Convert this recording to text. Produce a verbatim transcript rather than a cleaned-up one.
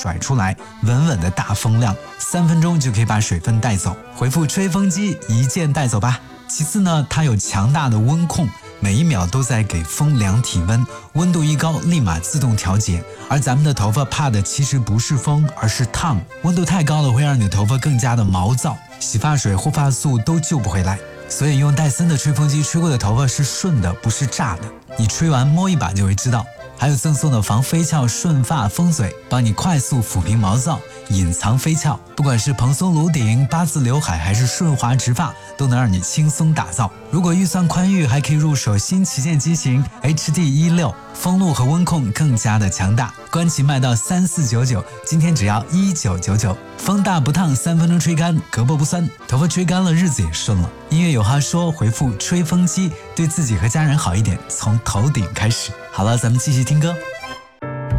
甩出来，稳稳的大风量，三分钟就可以把水分带走。回复吹风机一键带走吧。其次呢，它有强大的温控，每一秒都在给风量体温，温度一高立马自动调节。而咱们的头发怕的其实不是风，而是烫，温度太高了会让你的头发更加的毛躁，洗发水、护发素都救不回来。所以用戴森的吹风机吹过的头发是顺的，不是炸的，你吹完摸一把就会知道。还有赠送的防飞翘顺发风嘴，帮你快速抚平毛躁，隐藏飞翘。不管是蓬松颅顶、八字刘海还是顺滑直发，都能让你轻松打造。如果预算宽裕，还可以入手新旗舰机型 H D 十六， 风路和温控更加的强大。官旗卖到三四九九，今天只要一九九九。风大不烫，三分钟吹干，胳膊不酸，头发吹干了，日子也顺了。音乐有话说，回复吹风机，对自己和家人好一点，从头顶开始。好了，咱们继续听歌。